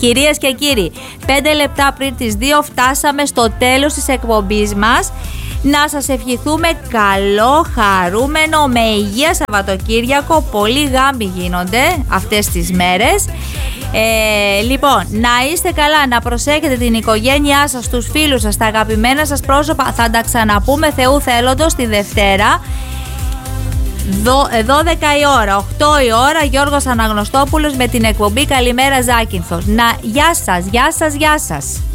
Κυρίες και κύριοι, 5 λεπτά πριν τις 2 φτάσαμε στο τέλος της εκπομπής μας. Να σας ευχηθούμε καλό, χαρούμενο, με υγεία Σαββατοκύριακο. Πολλοί γάμοι γίνονται αυτές τις μέρες. Λοιπόν, να είστε καλά, να προσέχετε την οικογένειά σας, τους φίλους σας, τα αγαπημένα σας πρόσωπα. Θα τα ξαναπούμε Θεού θέλοντος τη Δευτέρα 12 η ώρα, 8 η ώρα, Γιώργος Αναγνωστόπουλος με την εκπομπή Καλημέρα Ζάκυνθος. Γεια σας, γεια σας, γεια σας.